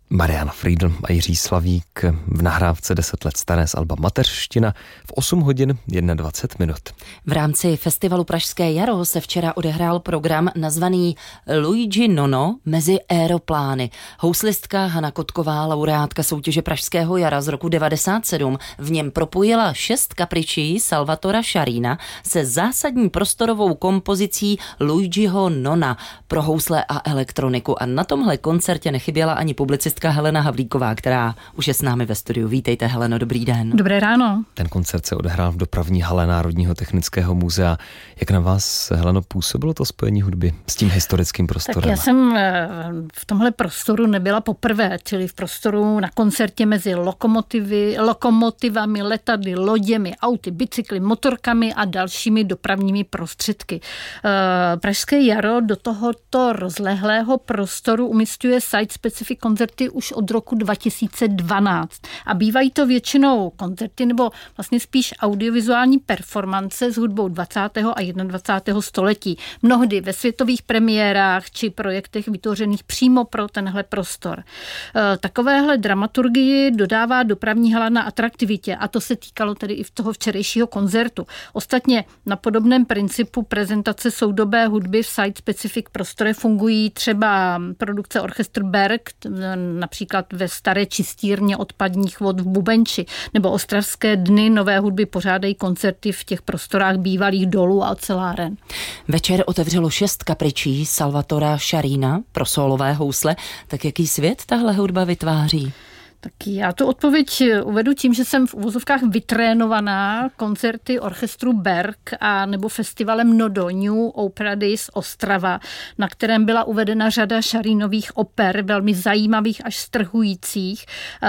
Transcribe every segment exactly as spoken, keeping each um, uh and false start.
Marian Friedl a Jiří Slavík v nahrávce deset let staré z alba Mateřština v osm hodin dvacet jedna minut. V rámci festivalu Pražské jaro se včera odehrál program nazvaný Luigi Nono mezi aeroplány. Houslistka Hana Kotková, laureátka soutěže Pražského jara z roku devadesát sedm, v něm propojila šest kapričí Salvatora Sciarrina se zásadní prostorovou kompozicí Luigiho Nona pro housle a elektroniku. A na tomhle koncertě nechyběla ani publicistka Helena Havlíková, která už je s námi ve studiu. Vítejte, Heleno, dobrý den. Dobré ráno. Ten koncert se odehrál v dopravní hale Národního technického muzea. Jak na vás, Heleno, působilo to spojení hudby s tím historickým prostorem? Tak já jsem v tomhle prostoru nebyla poprvé, čili v prostoru na koncertě mezi lokomotivy, lokomotivami, letadly, loděmi, auty, bicykly, motorkami a dalšími dopravními prostředky. Pražské jaro do tohoto rozlehlého prostoru umísťuje site-specific koncerty už od roku dva tisíce dvanáct. A bývají to většinou koncerty nebo vlastně spíš audiovizuální performance s hudbou dvacátého a dvacátého prvního století. Mnohdy ve světových premiérách či projektech vytvořených přímo pro tenhle prostor. Takovéhle dramaturgii dodává dopravní hala na atraktivitě a to se týkalo tedy i v toho včerejšího koncertu. Ostatně na podobném principu prezentace soudobé hudby v site-specific prostorech fungují třeba produkce orchestr Berg, například ve staré čistírně odpadních vod v Bubenči, nebo Ostravské dny nové hudby pořádají koncerty v těch prostorách bývalých dolů a oceláren. Večer otevřelo šest kapričí Salvatora Sciarrina pro sólové housle. Tak jaký svět tahle hudba vytváří? Tak já tu odpověď uvedu tím, že jsem v uvozovkách vytrénovaná koncerty orchestru Berg a nebo festivalem Nodo New Opera Days Ostrava, na kterém byla uvedena řada Sciarrinových oper, velmi zajímavých až strhujících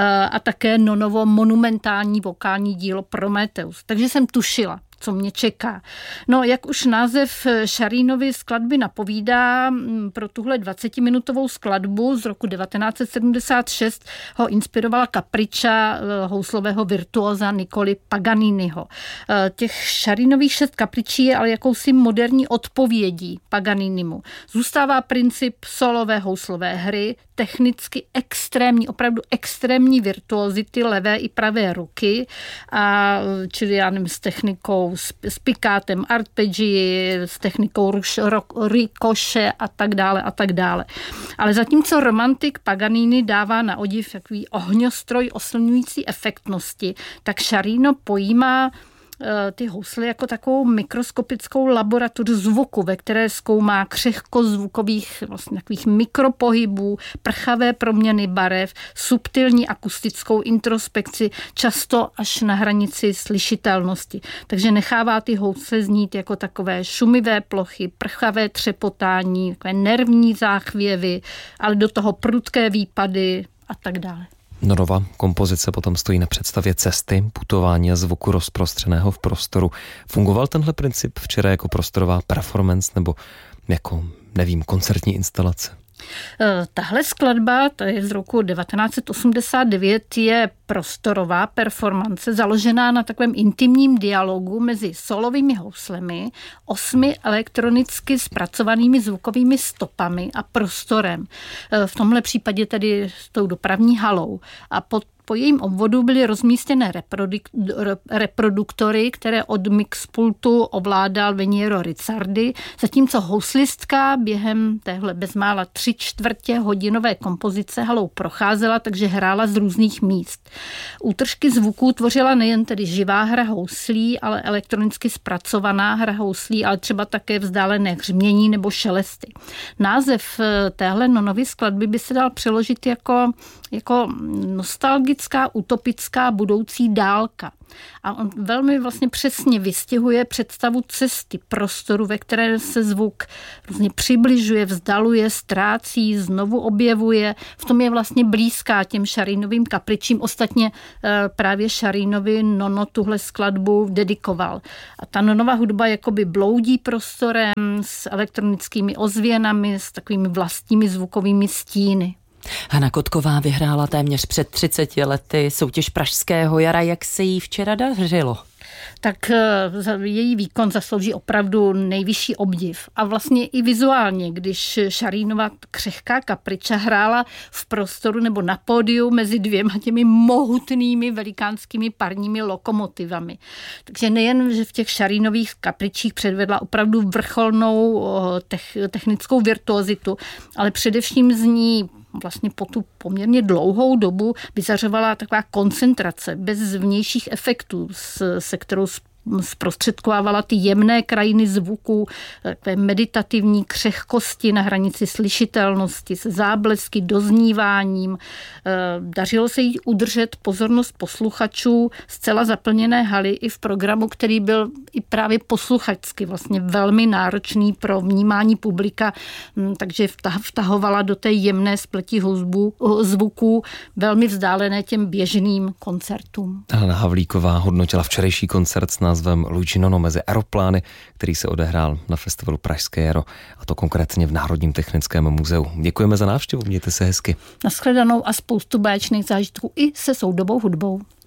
a také Nonovo monumentální vokální dílo Prometheus. Takže jsem tušila, co mě čeká. No, jak už název Sciarrinovy skladby napovídá, pro tuhle dvacetiminutovou skladbu z roku devatenáct set sedmdesát šest ho inspirovala kapriča houslového virtuóza Niccoli Paganiniho. Těch Sciarrinových šest kapričí je ale jakousi moderní odpovědí Paganinimu. Zůstává princip solové houslové hry, technicky extrémní, opravdu extrémní virtuozity levé i pravé ruky, a, čili já nevím, s technikou, s, s pikátem, arpeggi, s technikou rikoše a tak dále a tak dále. Ale zatímco romantik Paganini dává na odiv takový ohňostroj oslňující efektnosti, tak Sciarrino pojímá ty hously jako takovou mikroskopickou laboratoř zvuku, ve které zkoumá křehkost zvukových vlastně takových mikropohybů, prchavé proměny barev, subtilní akustickou introspekci, často až na hranici slyšitelnosti. Takže nechává ty housle znít jako takové šumivé plochy, prchavé třepotání, takové nervní záchvěvy, ale do toho prudké výpady a tak dále. Nonova kompozice potom stojí na představě cesty, putování a zvuku rozprostřeného v prostoru. Fungoval tenhle princip včera jako prostorová performance nebo jako, nevím, koncertní instalace? Tahle skladba, to je z roku devatenáct set osmdesát devět, je prostorová performance založená na takovém intimním dialogu mezi solovými houslemi, osmi elektronicky zpracovanými zvukovými stopami a prostorem. V tomhle případě tedy s tou dopravní halou. A pod Po jejím obvodu byly rozmístěné reproduk- reproduktory, které od mixpultu ovládal Veniero Rizzardi, zatímco houslistka během téhle bezmála tři čtvrtě hodinové kompozice halou procházela, takže hrála z různých míst. Útržky zvuků tvořila nejen tedy živá hra houslí, ale elektronicky zpracovaná hra houslí, ale třeba také vzdálené hřmění nebo šelesty. Název téhle Nonovy skladby by se dal přeložit jako, jako nostalgický utopická budoucí dálka. A on velmi vlastně přesně vystihuje představu cesty, prostoru, ve které se zvuk různě přibližuje, vzdaluje, ztrácí, znovu objevuje. V tom je vlastně blízká těm Sciarrinovým kapričím. Ostatně právě Sciarrinovi Nono tuhle skladbu dedikoval. A ta Nonova hudba jakoby bloudí prostorem s elektronickými ozvěnami, s takovými vlastními zvukovými stíny. Hana Kotková vyhrála téměř před třiceti lety soutěž Pražského jara. Jak se jí včera dařilo? Tak za její výkon zaslouží opravdu nejvyšší obdiv. A vlastně i vizuálně, když Šarínova křehká kapriča hrála v prostoru nebo na pódiu mezi dvěma těmi mohutnými velikánskými parními lokomotivami. Takže nejen, že v těch Šarínových kapričích předvedla opravdu vrcholnou technickou virtuozitu, ale především z ní vlastně po tu poměrně dlouhou dobu vyzařovala taková koncentrace bez vnějších efektů, se kterou zprostředkovávala ty jemné krajiny zvuků, takové meditativní křehkosti na hranici slyšitelnosti, se záblesky, dozníváním. Dařilo se jí udržet pozornost posluchačů zcela zaplněné haly i v programu, který byl i právě posluchačsky vlastně velmi náročný pro vnímání publika, takže vtahovala do té jemné spleti hudbu, zvuků velmi vzdálené těm běžným koncertům. Hana Havlíková hodnotila včerejší koncert s názvem Luigi Nono mezi aeroplány, který se odehrál na festivalu Pražské jaro, a to konkrétně v Národním technickém muzeu. Děkujeme za návštěvu, mějte se hezky. Nashledanou a spoustu báječných zážitků i se soudobou hudbou.